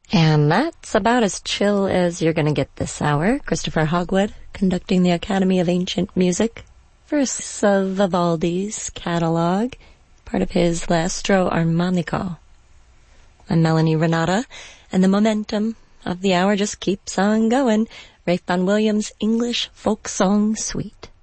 And that's about as chill as you're gonna get this hour. Christopher Hogwood conducting the Academy of Ancient Music. Verse of Vivaldi's catalog, part of his L'Astro Armonico. I'm Melanie Renata, and the momentum of the hour just keeps on going. Ralph Vaughan Williams' English Folk Song Suite.